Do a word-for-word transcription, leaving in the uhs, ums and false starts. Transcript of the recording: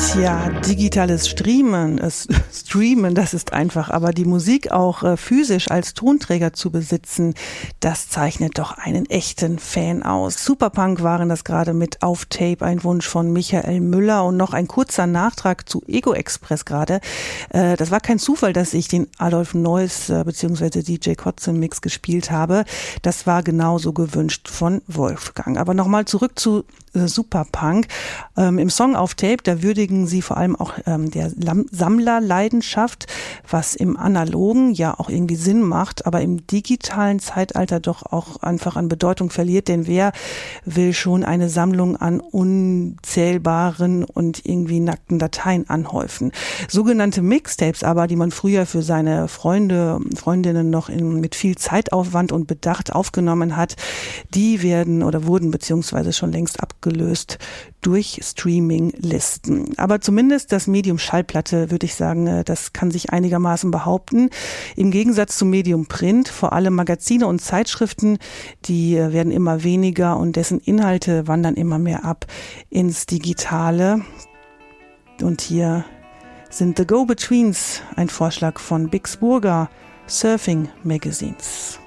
Tja, digitales Streamen, äh, Streamen, das ist einfach, aber die Musik auch äh, physisch als Tonträger zu besitzen, das zeichnet doch einen echten Fan aus. Superpunk waren das gerade mit Auf Tape, ein Wunsch von Michael Müller, und noch ein kurzer Nachtrag zu Ego Express gerade. Äh, das war kein Zufall, dass ich den Adolf Neuss äh, bzw. D J Kotzen Mix gespielt habe. Das war genauso gewünscht von Wolfgang. Aber nochmal zurück zu äh, Superpunk. Ähm, Im Song Auf Tape, da würdigen sie vor allem auch ähm, der Lam- Sammlerleidenschaft, was im Analogen ja auch irgendwie Sinn macht, aber im digitalen Zeitalter doch auch einfach an Bedeutung verliert, denn wer will schon eine Sammlung an unzählbaren und irgendwie nackten Dateien anhäufen? Sogenannte Mixtapes aber, die man früher für seine Freunde, Freundinnen noch in, mit viel Zeitaufwand und Bedacht aufgenommen hat, die werden oder wurden beziehungsweise schon längst abgelöst durch Streaming-Listen. Aber zumindest das Medium Schallplatte, würde ich sagen, das kann sich einigermaßen behaupten. Im Gegensatz zum Medium Print, vor allem Magazine und Zeitschriften, die werden immer weniger und dessen Inhalte wandern immer mehr ab ins Digitale. Und hier sind The Go-Betweens, ein Vorschlag von Bix Burger, Surfing Magazines.